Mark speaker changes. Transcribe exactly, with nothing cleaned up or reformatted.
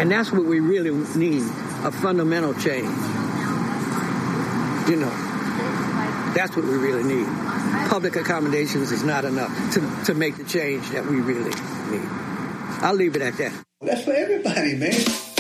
Speaker 1: And that's what we really need, a fundamental change. You know, that's what we really need. Public accommodations is not enough to, to make the change that we really need. I'll leave it at that.
Speaker 2: That's for everybody, man.